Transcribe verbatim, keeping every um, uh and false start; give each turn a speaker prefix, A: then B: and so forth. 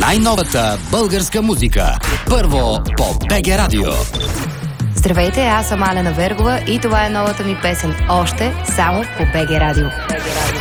A: най-новата българска музика. Първо по БГ Радио.
B: Здравейте, аз съм Алена Вергова и това е новата ми песен "Още" само по БГ Радио. БГ Радио.